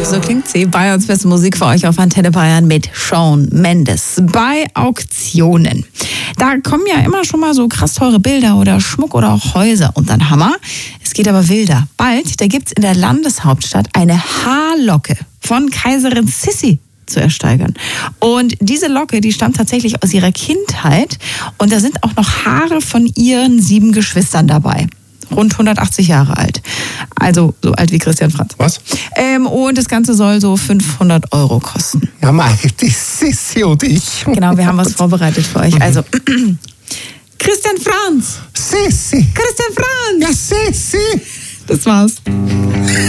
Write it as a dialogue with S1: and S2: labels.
S1: so klingt sie. Bayerns beste Musik für euch auf Antenne Bayern mit Shawn Mendes. Bei Auktionen. Da kommen ja immer schon mal so krass teure Bilder oder Schmuck oder auch Häuser. Und dann Hammer. Es geht aber wilder. Bald, da gibt's in der Landeshauptstadt eine Haarlocke von Kaiserin Sissi zu ersteigern. Und diese Locke, die stammt tatsächlich aus ihrer Kindheit. Und da sind auch noch Haare von ihren 7 Geschwistern dabei. Rund 180 Jahre alt. Also so alt wie Christian Franz.
S2: Was?
S1: Und das Ganze soll so 500 € kosten.
S2: Ja, Mai, die Sissi und ich.
S1: Genau, wir haben was vorbereitet für euch. Also, Christian Franz!
S2: Sissi!
S1: Christian Franz!
S2: Ja, Sissi!
S1: Das war's.